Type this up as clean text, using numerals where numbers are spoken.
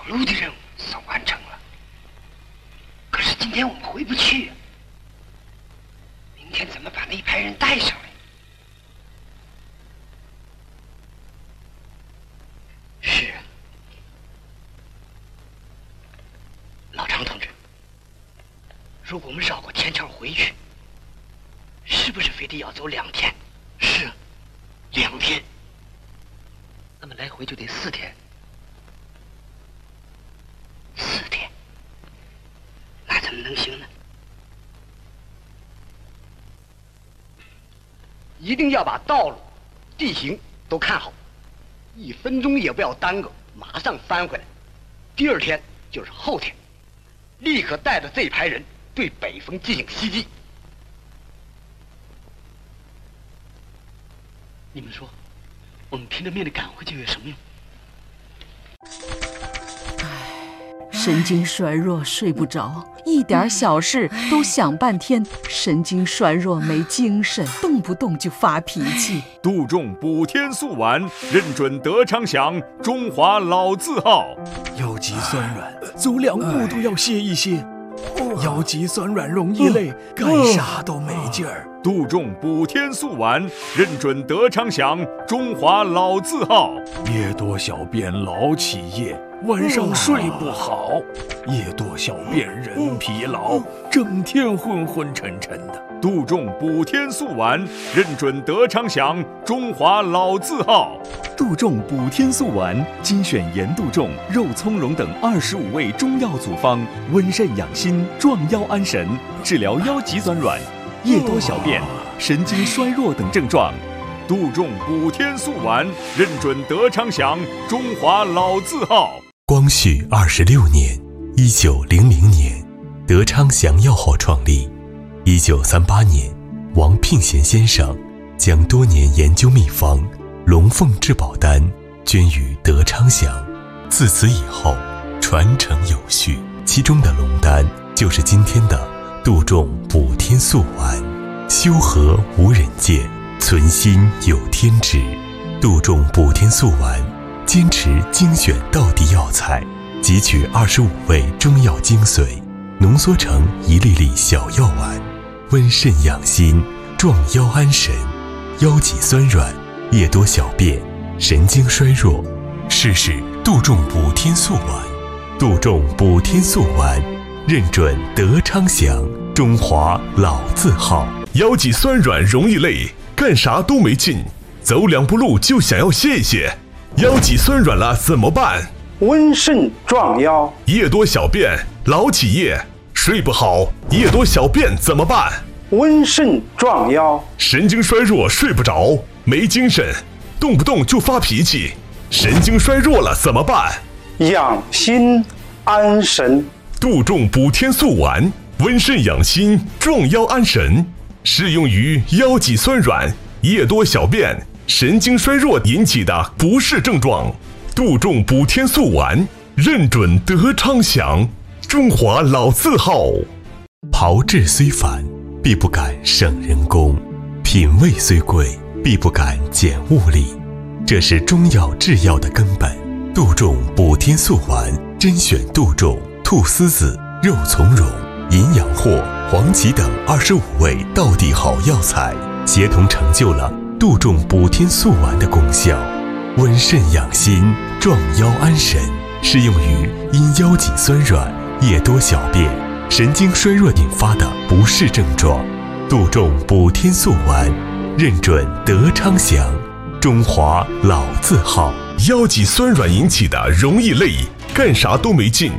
路的任务算完成了，可是今天我们回不去，明天怎么把那一排人带上来？是啊，老常同志，如果我们绕过天桥回去，是不是非得要走2天？是啊，2天。那么来回就得4天。4天，那怎么能行呢？ 一定要把道路、地形都看好，1分钟也不要耽搁，马上翻回来。第2天就是后天，立刻带着这一排人对北风进行袭击。 你们说，我们拼着命的赶回去有什么用？ 神经衰弱，睡不着，一点小事都想半天，神经衰弱没精神，动不动就发脾气。 杜仲补天素丸，认准德昌祥，中华老字号。 腰脊酸软，走2步都要歇一歇。腰脊酸软容易累，干啥都没劲儿。 杜仲补天素丸，认准德昌祥，中华老字号。 夜多小便老起夜，晚上睡不好，夜多小便人疲劳，整天昏昏沉沉的。 杜仲补天素丸，认准德昌祥，中华老字号。 杜仲补天素丸，精选盐杜仲、肉苁蓉等25味中药组方，温肾养心，壮腰安神，治疗腰脊酸软、夜多小便、神经衰弱等症状。 杜仲补天素丸，认准德昌祥，中华老字号。 光绪26年，1900年，德昌祥药号创立。1938年，王聘贤先生将多年研究秘方龙凤至宝丹捐于德昌祥，自此以后传承有序。其中的龙丹就是今天的杜仲补天素丸。修和无人见，存心有天知。杜仲补天素丸坚持精选道地药材，汲取25味中药精髓，浓缩成一粒粒小药丸，温肾养心，壮腰安神。腰脊酸软、夜多小便、神经衰弱，试试杜仲补天素丸。杜仲补天素丸，认准德昌祥，中华老字号。 腰脊酸软容易累，干啥都没劲，走2步路就想要歇一歇。腰脊酸软了怎么办？ 温肾壮腰。 夜多小便老起夜，睡不好，夜多小便怎么办？ 温肾壮腰。 神经衰弱睡不着，没精神，动不动就发脾气，神经衰弱了怎么办？ 养心安神。 杜仲补天素丸，温肾养心，壮腰安神，适用于腰脊酸软、夜多小便、神经衰弱引起的不适症状。杜仲补天素丸，认准德昌祥，中华老字号。 炮制虽繁，必不敢省人工；品味虽贵，必不敢减物力。这是中药制药的根本。杜仲补天素丸，甄选杜仲、菟丝子、肉苁蓉、银阳藿、黄芪等25味道地好药材，协同成就了杜仲补天素丸的功效。温肾养心，壮腰安神，适用于因腰脊酸软、夜多小便、神经衰弱引发的不适症状。杜仲补天素丸，认准德昌祥，中华老字号。 腰脊酸软引起的容易累，干啥都没劲，